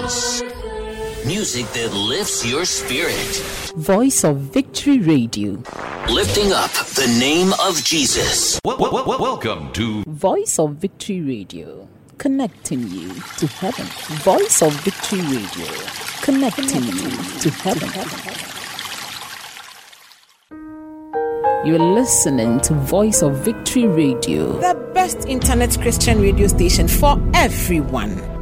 Jesus. Music that lifts your spirit. Voice of Victory Radio. Lifting up the name of Jesus. Welcome to Voice of Victory Radio. Connecting you to heaven. Voice of Victory Radio. Connecting you to heaven. You're listening to Voice of Victory Radio. The best internet Christian radio station for everyone.